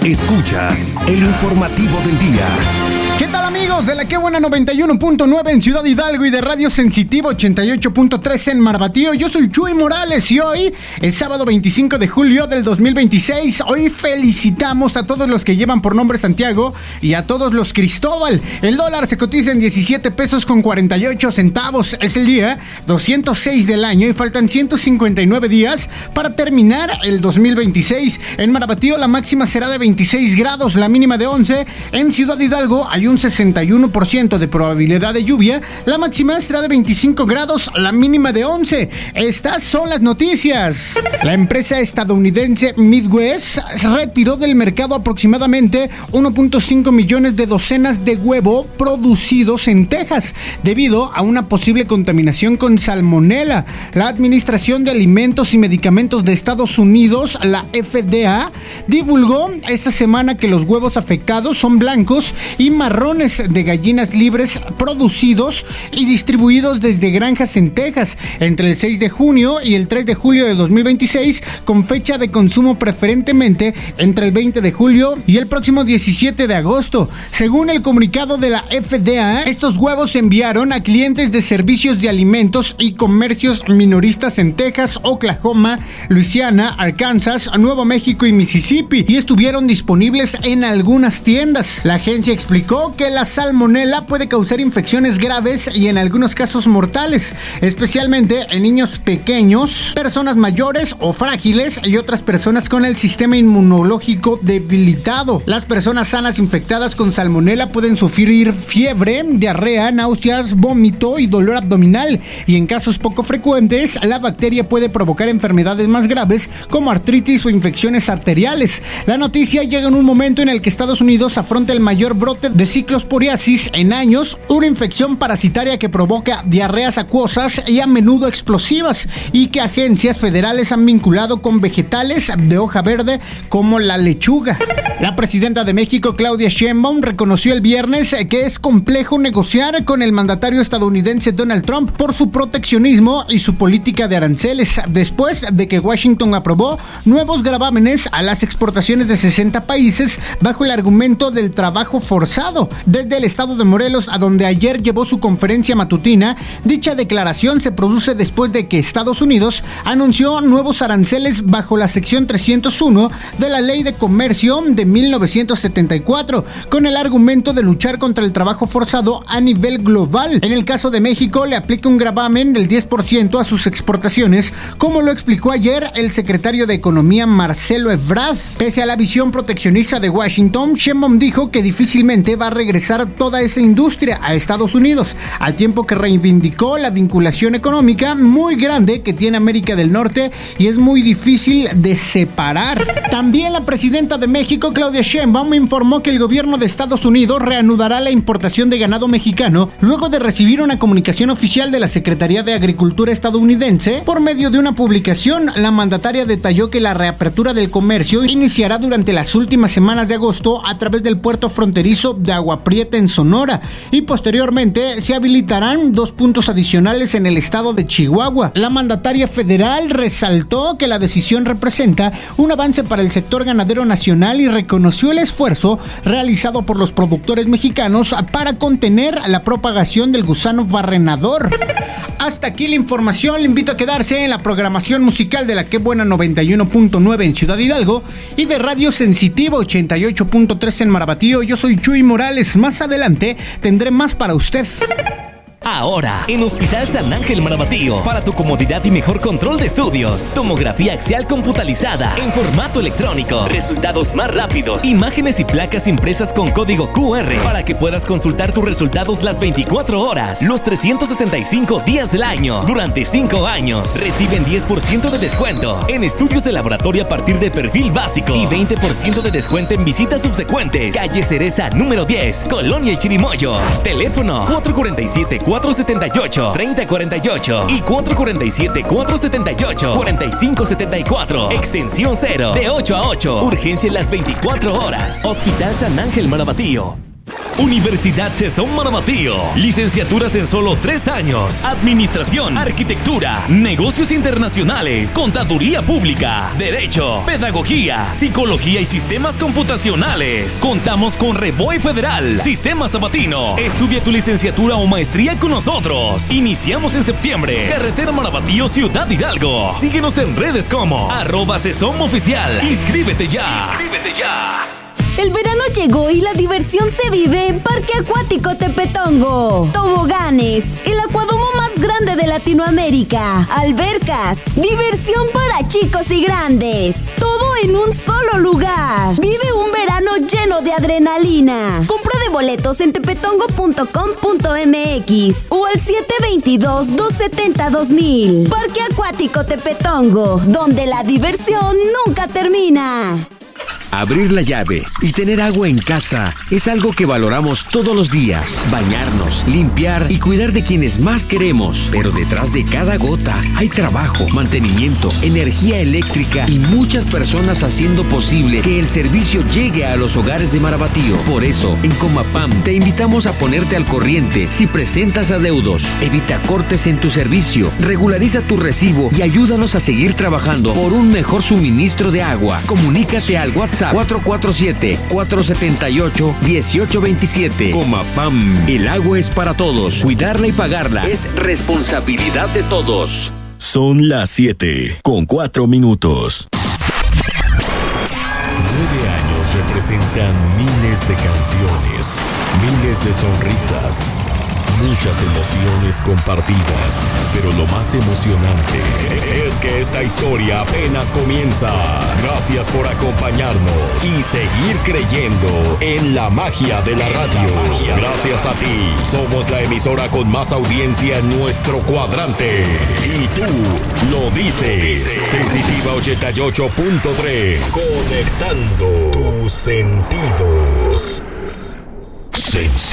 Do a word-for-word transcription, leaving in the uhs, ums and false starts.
Escuchas el informativo del día. ¿Qué tal, amigos de la Qué Buena noventa y uno punto nueve en Ciudad Hidalgo y de Radio Sensitivo ochenta y ocho punto tres en Marbatío? Yo soy Chuy Morales y hoy es sábado veinticinco de julio del dos mil veintiséis. Hoy felicitamos a todos los que llevan por nombre Santiago y a todos los Cristóbal. El dólar se cotiza en diecisiete pesos con cuarenta y ocho centavos. Es el día doscientos seis del año y faltan ciento cincuenta y nueve días para terminar el dos mil veintiséis. En Marbatío la máxima será de veintiséis grados, la mínima de once. En Ciudad Hidalgo hay un sesenta y uno por ciento de probabilidad de lluvia, la máxima será de veinticinco grados, la mínima de once. Estas son las noticias. La empresa estadounidense Midwest retiró del mercado aproximadamente uno punto cinco millones de docenas de huevo producidos en Texas debido a una posible contaminación con salmonela. La Administración de Alimentos y Medicamentos de Estados Unidos, la F D A, divulgó esta semana que los huevos afectados son blancos y marrones de gallinas libres producidos y distribuidos desde granjas en Texas entre el seis de junio y el tres de julio de dos mil veintiséis, con fecha de consumo preferentemente entre el veinte de julio y el próximo diecisiete de agosto. Según el comunicado de la F D A, estos huevos se enviaron a clientes de servicios de alimentos y comercios minoristas en Texas, Oklahoma, Luisiana, Arkansas, Nuevo México y Mississippi y estuvieron disponibles en algunas tiendas. La agencia explicó que la salmonela puede causar infecciones graves y en algunos casos mortales, especialmente en niños pequeños, personas mayores o frágiles y otras personas con el sistema inmunológico debilitado. Las personas sanas infectadas con salmonela pueden sufrir fiebre, diarrea, náuseas, vómito y dolor abdominal, y en casos poco frecuentes, la bacteria puede provocar enfermedades más graves como artritis o infecciones arteriales. La noticia llega en un momento en el que Estados Unidos afronta el mayor brote de ciclosporiasis en años, una infección parasitaria que provoca diarreas acuosas y a menudo explosivas, y que agencias federales han vinculado con vegetales de hoja verde como la lechuga. La presidenta de México, Claudia Sheinbaum, reconoció el viernes que es complejo negociar con el mandatario estadounidense Donald Trump por su proteccionismo y su política de aranceles, después de que Washington aprobó nuevos gravámenes a las exportaciones de sesenta países bajo el argumento del trabajo forzado. Desde el estado de Morelos, a donde ayer llevó su conferencia matutina, dicha declaración se produce después de que Estados Unidos anunció nuevos aranceles bajo la sección trescientos uno de la Ley de Comercio de mil novecientos setenta y cuatro, con el argumento de luchar contra el trabajo forzado a nivel global. En el caso de México, le aplica un gravamen del diez por ciento a sus exportaciones, como lo explicó ayer el secretario de Economía, Marcelo Ebrard. Pese a la visión proteccionista de Washington, Sheinbaum dijo que difícilmente va a regresar toda esa industria a Estados Unidos, al tiempo que reivindicó la vinculación económica muy grande que tiene América del Norte y es muy difícil de separar. También la presidenta de México, Claudia Sheinbaum, informó que el gobierno de Estados Unidos reanudará la importación de ganado mexicano luego de recibir una comunicación oficial de la Secretaría de Agricultura estadounidense. Por medio de una publicación, la mandataria detalló que la reapertura del comercio iniciará durante las últimas semanas de agosto a través del puerto fronterizo de Agua Prieta en Sonora, y posteriormente se habilitarán dos puntos adicionales en el estado de Chihuahua. La mandataria federal resaltó que la decisión representa un avance para el sector ganadero nacional y reconoció el esfuerzo realizado por los productores mexicanos para contener la propagación del gusano barrenador. Hasta aquí la información. Le invito a quedarse en la programación musical de la Qué Buena noventa y uno punto nueve en Ciudad Hidalgo y de Radio Sensitivo ochenta y ocho punto tres en Marbatío. Yo soy Chuy Morales. Más adelante tendré más para usted. Ahora, en Hospital San Ángel Marbatío, para tu comodidad y mejor control de estudios. Tomografía axial computalizada en formato electrónico. Resultados más rápidos. Imágenes y placas impresas con código Q R para que puedas consultar tus resultados las veinticuatro horas, los trescientos sesenta y cinco días del año. Durante cinco años, reciben diez por ciento de descuento en estudios de laboratorio a partir de perfil básico y veinte por ciento de descuento en visitas subsecuentes. Calle Cereza número diez, Colonia El Chirimoyo. Teléfono cuatro cuatro siete, cuatro siete ocho, tres cero cuatro ocho y cuatro cuatro siete, cuatro siete ocho, cuatro cinco siete cuatro. Extensión cero, de ocho a ocho. Urgencia en las veinticuatro horas. Hospital San Ángel Marbatío. Universidad Cesón Marabatío. Licenciaturas en solo tres años. Administración, arquitectura, negocios internacionales, contaduría pública, derecho, pedagogía, psicología y sistemas computacionales. Contamos con Reboy Federal, Sistema Sabatino. Estudia tu licenciatura o maestría con nosotros. Iniciamos en septiembre. Carretera Marabatío, Ciudad Hidalgo. Síguenos en redes como arroba Cesón Oficial. Inscríbete ya. Inscríbete ya. El verano llegó y la diversión se vive en Parque Acuático Tepetongo. Toboganes, el acuadomo más grande de Latinoamérica. Albercas, diversión para chicos y grandes. Todo en un solo lugar. Vive un verano lleno de adrenalina. Compra de boletos en tepetongo punto com punto m x o al siete dos dos, dos siete cero, dos mil. Parque Acuático Tepetongo, donde la diversión nunca termina. Abrir la llave y tener agua en casa es algo que valoramos todos los días. Bañarnos, limpiar y cuidar de quienes más queremos. Pero detrás de cada gota hay trabajo, mantenimiento, energía eléctrica y muchas personas haciendo posible que el servicio llegue a los hogares de Marabatío. Por eso, en Comapam te invitamos a ponerte al corriente si presentas adeudos. Evita cortes en tu servicio, regulariza tu recibo y ayúdanos a seguir trabajando por un mejor suministro de agua. Comunícate al WhatsApp cuatro cuatro siete, cuatro siete ocho, uno ocho dos siete. Comapam, el agua es para todos. Cuidarla y pagarla es responsabilidad de todos. Son las siete con cuatro minutos. Nueve años representan miles de canciones, miles de sonrisas, muchas emociones compartidas, pero lo más emocionante es que esta historia apenas comienza. Gracias por acompañarnos y seguir creyendo en la magia de la radio. Gracias a ti, somos la emisora con más audiencia en nuestro cuadrante. Y tú lo dices. Sensitiva ochenta y ocho punto tres, conectando tus sentidos. Sensitiva.